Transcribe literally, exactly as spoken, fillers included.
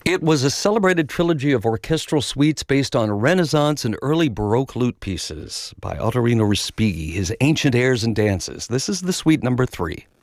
It was a celebrated trilogy of orchestral suites based on Renaissance and early Baroque lute pieces by Ottorino Respighi, his Ancient Airs and Dances. This is the suite number three.